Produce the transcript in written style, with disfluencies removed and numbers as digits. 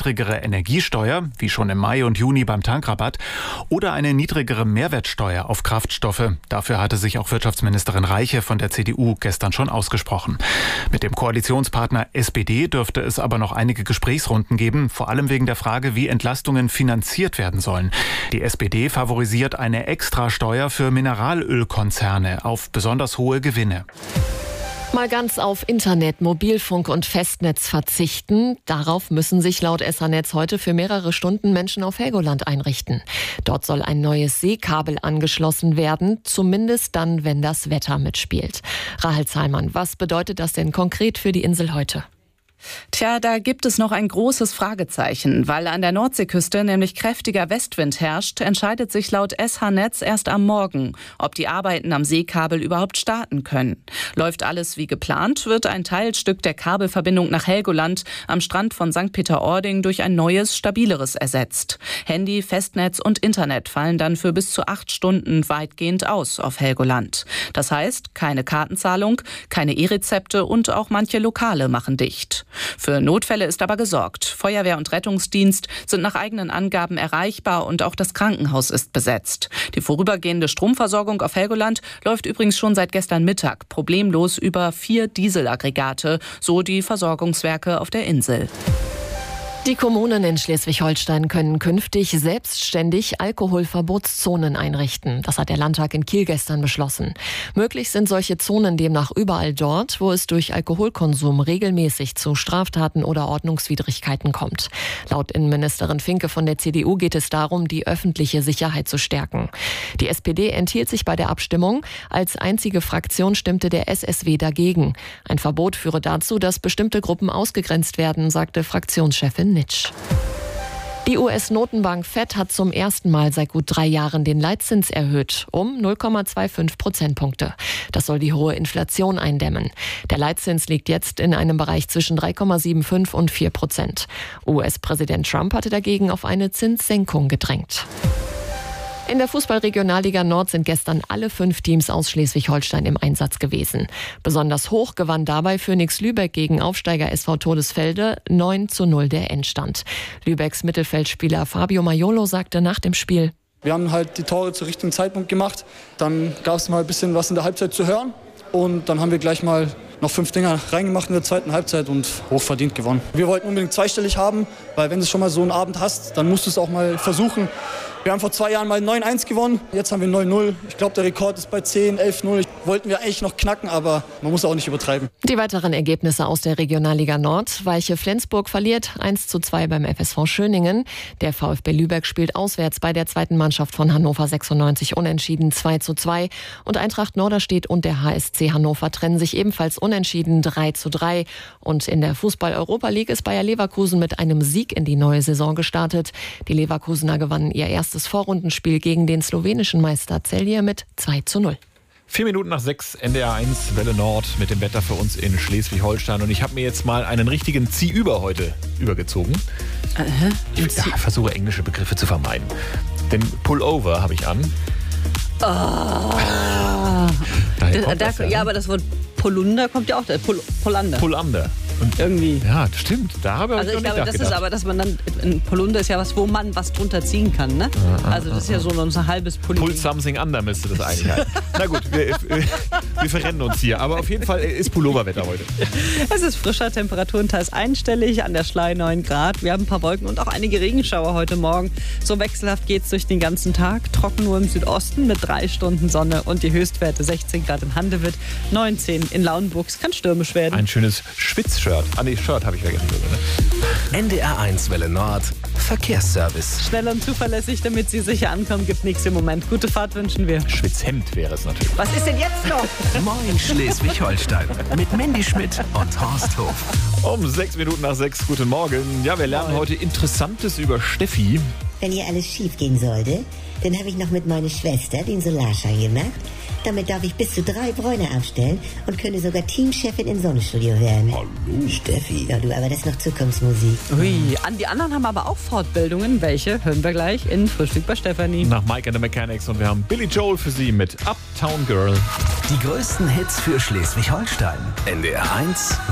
niedrigere Energiesteuer, wie schon im Mai und Juni beim Tankrabatt, oder eine niedrigere Mehrwertsteuer auf Kraftstoffe. Dafür hatte sich auch Wirtschaftsministerin Reiche von der CDU gestern schon ausgesprochen. Mit dem Koalitionspartner SPD dürfte es aber noch einige Gesprächsrunden geben, vor allem wegen der Frage, wie Entlastungen finanziert werden sollen. Die SPD favorisiert eine Extrasteuer für Mineralölkonzerne auf besonders hohe Gewinne. Mal ganz auf Internet, Mobilfunk und Festnetz verzichten. Darauf müssen sich laut SH-Netz heute für mehrere Stunden Menschen auf Helgoland einrichten. Dort soll ein neues Seekabel angeschlossen werden, zumindest dann, wenn das Wetter mitspielt. Rahel Zahlmann, was bedeutet das denn konkret für die Insel heute? Tja, da gibt es noch ein großes Fragezeichen. Weil an der Nordseeküste nämlich kräftiger Westwind herrscht, entscheidet sich laut SH-Netz erst am Morgen, ob die Arbeiten am Seekabel überhaupt starten können. Läuft alles wie geplant, wird ein Teilstück der Kabelverbindung nach Helgoland am Strand von St. Peter-Ording durch ein neues, stabileres ersetzt. Handy, Festnetz und Internet fallen dann für bis zu 8 Stunden weitgehend aus auf Helgoland. Das heißt, keine Kartenzahlung, keine E-Rezepte und auch manche Lokale machen dicht. Für Notfälle ist aber gesorgt. Feuerwehr und Rettungsdienst sind nach eigenen Angaben erreichbar und auch das Krankenhaus ist besetzt. Die vorübergehende Stromversorgung auf Helgoland läuft übrigens schon seit gestern Mittag problemlos über 4 Dieselaggregate, so die Versorgungswerke auf der Insel. Die Kommunen in Schleswig-Holstein können künftig selbstständig Alkoholverbotszonen einrichten. Das hat der Landtag in Kiel gestern beschlossen. Möglich sind solche Zonen demnach überall dort, wo es durch Alkoholkonsum regelmäßig zu Straftaten oder Ordnungswidrigkeiten kommt. Laut Innenministerin Finke von der CDU geht es darum, die öffentliche Sicherheit zu stärken. Die SPD enthielt sich bei der Abstimmung. Als einzige Fraktion stimmte der SSW dagegen. Ein Verbot führe dazu, dass bestimmte Gruppen ausgegrenzt werden, sagte Fraktionschefin Nitsch. Die US-Notenbank Fed hat zum ersten Mal seit gut 3 Jahren den Leitzins erhöht, um 0,25 Prozentpunkte. Das soll die hohe Inflation eindämmen. Der Leitzins liegt jetzt in einem Bereich zwischen 3,75 und 4%. US-Präsident Trump hatte dagegen auf eine Zinssenkung gedrängt. In der Fußball-Regionalliga Nord sind gestern alle 5 Teams aus Schleswig-Holstein im Einsatz gewesen. Besonders hoch gewann dabei Phoenix Lübeck gegen Aufsteiger SV Todesfelde. 9:0 der Endstand. Lübecks Mittelfeldspieler Fabio Maiolo sagte nach dem Spiel: Wir haben halt die Tore zu richtigen Zeitpunkt gemacht. Dann gab es mal ein bisschen was in der Halbzeit zu hören. Und dann haben wir gleich mal noch 5 Dinger reingemacht in der zweiten Halbzeit und hochverdient gewonnen. Wir wollten unbedingt zweistellig haben, weil wenn du schon mal so einen Abend hast, dann musst du es auch mal versuchen. Wir haben vor 2 Jahren mal 9-1 gewonnen, jetzt haben wir 9-0. Ich glaube, der Rekord ist bei 10, 11-0. Wollten wir eigentlich noch knacken, aber man muss auch nicht übertreiben. Die weiteren Ergebnisse aus der Regionalliga Nord. Weiche Flensburg verliert 1:2 beim FSV Schöningen. Der VfB Lübeck spielt auswärts bei der zweiten Mannschaft von Hannover 96 unentschieden 2:2. Und Eintracht Norderstedt und der HSC Hannover trennen sich ebenfalls unentschieden 3:3. Und in der Fußball-Europa League ist Bayer Leverkusen mit einem Sieg in die neue Saison gestartet. Die Leverkusener gewannen ihr erstes Vorrundenspiel gegen den slowenischen Meister Celje mit 2:0. 4 Minuten nach 6, NDR 1, Welle Nord mit dem Wetter für uns in Schleswig-Holstein. Und ich habe mir jetzt mal einen richtigen Ziehüber heute übergezogen. Ich versuche englische Begriffe zu vermeiden. Den Pullover habe ich an. Ja, aber das Wort Polunder kommt ja auch da. Polander. Polander. Und irgendwie. Ja, das stimmt. Da habe ich Also noch ich nicht glaube, das nachgedacht. ist aber, dass man dann, ein Polunder ist ja was, wo man was drunter ziehen kann, ne? Also das ist ja so ein halbes Pulli. Pull something under müsste das eigentlich heißen. Na gut, wir verrennen uns hier. Aber auf jeden Fall ist Pulloverwetter heute. Es ist frischer, Temperaturen teils einstellig, an der Schlei 9 Grad. Wir haben ein paar Wolken und auch einige Regenschauer heute Morgen. So wechselhaft geht es durch den ganzen Tag. Trocken nur im Südosten mit 3 Stunden Sonne und die Höchstwerte 16 Grad in Handewitt, 19 in Lauenburg. Es kann stürmisch werden. Ein schönes Schwitzshirt. Shirt habe ich vergessen. Ne? NDR 1 Welle Nord, Verkehrsservice. Schnell und zuverlässig, damit Sie sicher ankommen, gibt nichts im Moment. Gute Fahrt wünschen wir. Schwitzhemd wäre es natürlich. Was ist denn jetzt noch? Moin Schleswig-Holstein mit Mandy Schmidt und Horst Hof. Um 6 Minuten nach 6, guten Morgen. Ja, wir lernen heute Interessantes über Steffi. Wenn hier alles schief gehen sollte, dann habe ich noch mit meiner Schwester den Solarschein gemacht. Damit darf ich bis zu 3 Bräune aufstellen und könnte sogar Teamchefin im Sonnenstudio werden. Hallo Steffi. Ja, du, aber das ist noch Zukunftsmusik. Ui, die anderen haben aber auch Fortbildungen. Welche? Hören wir gleich in Frühstück bei Stefanie. Nach Mike and the Mechanics und wir haben Billy Joel für Sie mit Uptown Girl. Die größten Hits für Schleswig-Holstein. NDR 1